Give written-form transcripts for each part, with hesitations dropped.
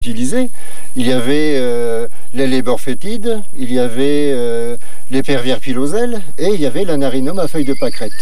utilisés. Il y avait les léborfétides, il y avait les pervières piloselles et il y avait l'anarinum à feuilles de pâquerette.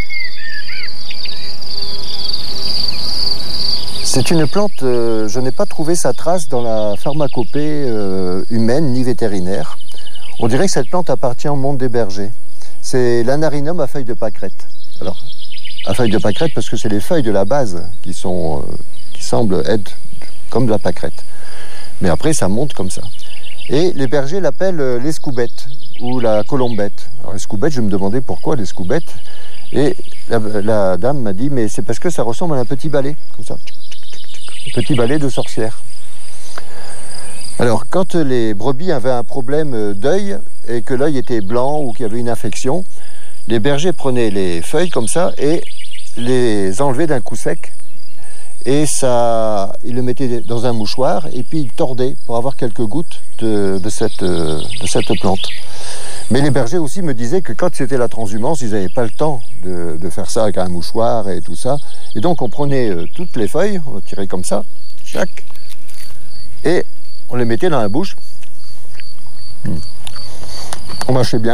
C'est une plante, je n'ai pas trouvé sa trace dans la pharmacopée humaine ni vétérinaire. On dirait que cette plante appartient au monde des bergers. C'est l'anarinum à feuilles de pâquerette. Alors, à feuilles de pâquerette parce que c'est les feuilles de la base qui semblent être comme de la pâquerette. Mais après, ça monte comme ça. Et les bergers l'appellent l'escoubette ou la colombette. Alors, l'escoubette, je me demandais pourquoi l'escoubette. Et la dame m'a dit, mais c'est parce que ça ressemble à un petit balai, comme ça. Un petit balai de sorcière. Alors, quand les brebis avaient un problème d'œil et que l'œil était blanc ou qu'il y avait une infection, les bergers prenaient les feuilles comme ça et les enlevaient d'un coup sec. Et ça, ils le mettaient dans un mouchoir et puis ils tordaient pour avoir quelques gouttes de cette plante. Mais les bergers aussi me disaient que quand c'était la transhumance, ils n'avaient pas le temps de faire ça avec un mouchoir et tout ça. Et donc on prenait toutes les feuilles, on les tirait comme ça, chaque, et on les mettait dans la bouche. On mâchait bien.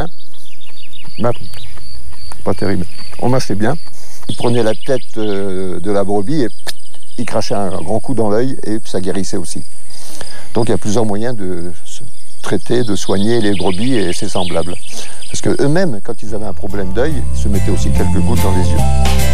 Pas terrible. On mâchait bien. Ils prenaient la tête de la brebis et ils crachaient un grand coup dans l'œil et ça guérissait aussi. Donc il y a plusieurs moyens de se traiter, de soigner les brebis et c'est semblable. Parce qu'eux-mêmes, quand ils avaient un problème d'œil, ils se mettaient aussi quelques gouttes dans les yeux.